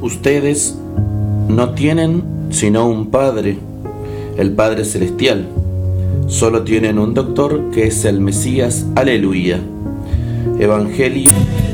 ustedes no tienen sino un Padre, el Padre Celestial. Solo tienen un doctor que es el Mesías. Aleluya. Evangelio